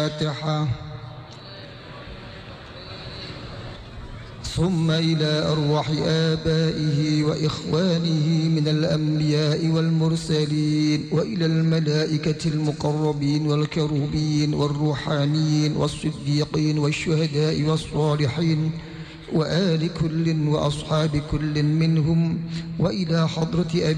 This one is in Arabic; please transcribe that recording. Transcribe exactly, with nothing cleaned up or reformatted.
الفاتحة. ثم إلى أرواح آبائه وإخوانه من الأنبياء والمرسلين، وإلى الملائكة المقربين والكروبين والروحانيين والصديقين والشهداء والصالحين، وآل كل وأصحاب كل منهم، وإلى حضرة أبي